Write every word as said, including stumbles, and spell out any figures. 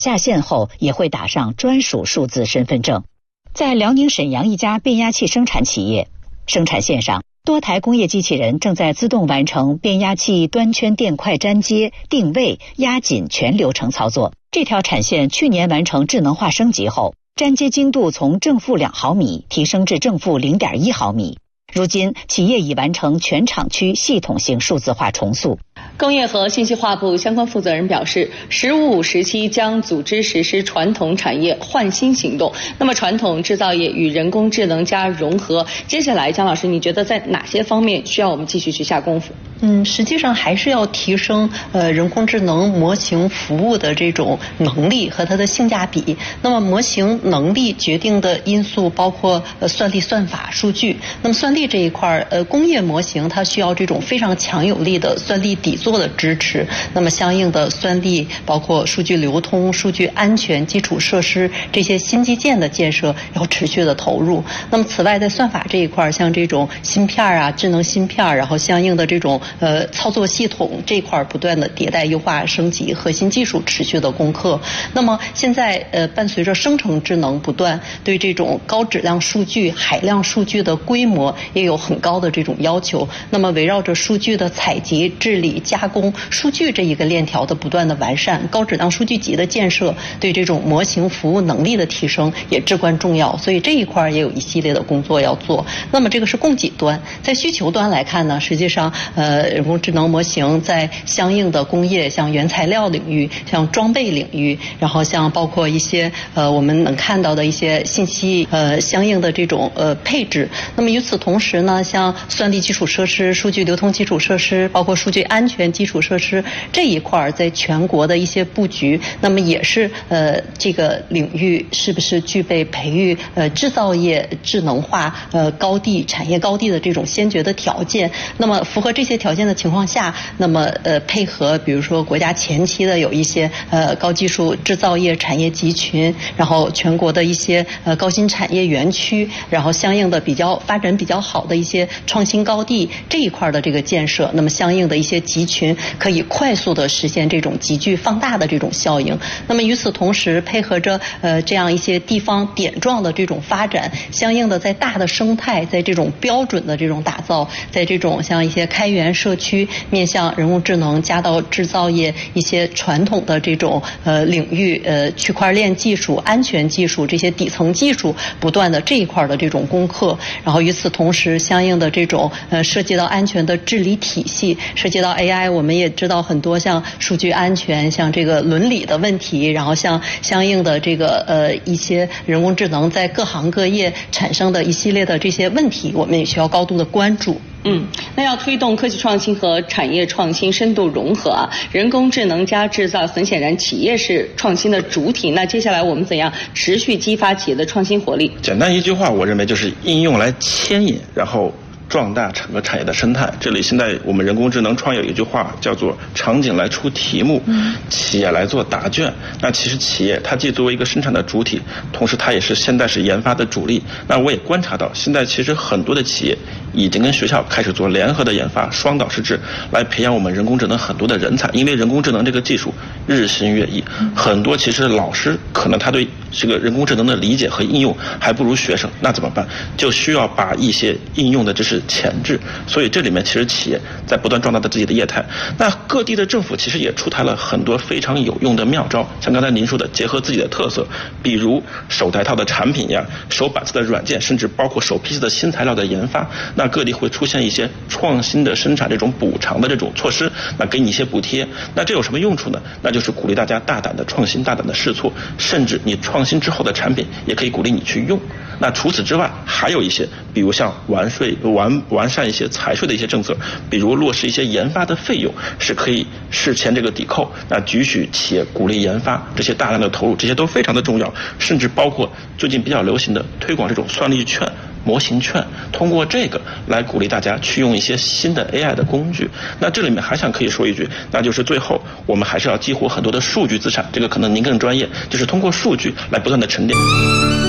下线后也会打上专属数字身份证。在辽宁沈阳一家变压器生产企业，生产线上多台工业机器人正在自动完成变压器端圈垫块粘接、定位、压紧全流程操作。这条产线去年完成智能化升级后，粘接精度从正负两毫米提升至正负零点一毫米。如今，企业已完成全厂区系统性数字化重塑。 工业和信息化部相关负责人表示，十五五时期将组织实施传统产业换新行动。那么，传统制造业与人工智能加融合，接下来，姜老师，你觉得在哪些方面需要我们继续去下功夫？ 嗯，实际上还是要提升呃人工智能模型服务的这种能力和它的性价比。那么，模型能力决定的因素包括呃算力、算法、数据。那么，算力这一块，呃，工业模型它需要这种非常强有力的算力底座的支持。那么，相应的算力包括数据流通、数据安全、基础设施这些新基建的建设要持续的投入。那么，此外在算法这一块，像这种芯片啊、智能芯片，然后相应的这种呃操作系统这一块不断的迭代优化升级，核心技术持续的攻克。那么现在呃伴随着生成智能不断，对这种高质量数据、海量数据的规模也有很高的这种要求。那么围绕着数据的采集、治理、加工、数据这一个链条的不断的完善，高质量数据集的建设，对这种模型服务能力的提升也至关重要。所以这一块也有一系列的工作要做。那么这个是供给端，在需求端来看呢，实际上呃人工智能模型在相应的工业，像原材料领域、像装备领域，然后像包括一些呃我们能看到的一些信息呃相应的这种呃配置。那么与此同时呢，像算力基础设施、数据流通基础设施，包括数据安全基础设施这一块，在全国的一些布局，那么也是呃这个领域是不是具备培育呃制造业智能化呃高地产业高地的这种先决的条件。那么符合这些条件的情况下，那么呃配合比如说国家前期的有一些呃高技术制造业产业集群，然后全国的一些呃高新产业园区，然后相应的比较发展比较好的一些创新高地这一块的这个建设，那么相应的一些集群可以快速的实现这种集聚放大的这种效应。那么与此同时，配合着呃这样一些地方点状的这种发展，相应的在大的生态，在这种标准的这种打造，在这种像一些开源社区，面向人工智能加到制造业一些传统的这种呃领域，呃区块链技术、安全技术这些底层技术不断的这一块的这种攻克。然后与此同时，相应的这种呃涉及到安全的治理体系，涉及到 A I， 我们也知道很多像数据安全、像这个伦理的问题，然后像相应的这个呃一些人工智能在各行各业产生的一系列的这些问题，我们也需要高度的关注。 嗯，那要推动科技创新和产业创新深度融合啊，人工智能加制造，很显然企业是创新的主体。那接下来我们怎样持续激发企业的创新活力？ 简单一句话，我认为就是应用来牵引，然后壮大整个产业的生态。这里现在我们人工智能创业有一句话叫做场景来出题目，企业来做答卷。那其实企业它既作为一个生产的主体，同时它也是现在是研发的主力。那我也观察到，现在其实很多的企业已经跟学校开始做联合的研发，双导师制来培养我们人工智能很多的人才。因为人工智能这个技术日新月异，很多其实老师可能他对这个人工智能的理解和应用还不如学生，那怎么办？就需要把一些应用的知识前置。所以这里面其实企业在不断壮大的自己的业态。那各地的政府其实也出台了很多非常有用的妙招，像刚才您说的，结合自己的特色，比如手带套的产品呀、手把式的软件，甚至包括首批次的新材料的研发。那各地会出现一些创新的生产这种补偿的这种措施，那给你一些补贴。那这有什么用处呢？那就是鼓励大家大胆的创新、大胆的试错，甚至你创新之后的产品也可以鼓励你去用。那除此之外，还有一些，比如像完税、完完善一些财税的一些政策，比如落实一些研发的费用是可以事前这个抵扣，那允许企业鼓励研发，这些大量的投入，这些都非常的重要。甚至包括最近比较流行的推广这种算力券、模型券，通过这个来鼓励大家去用一些新的 A I 的工具。那这里面还想可以说一句，那就是最后我们还是要激活很多的数据资产，这个可能您更专业，就是通过数据来不断的沉淀。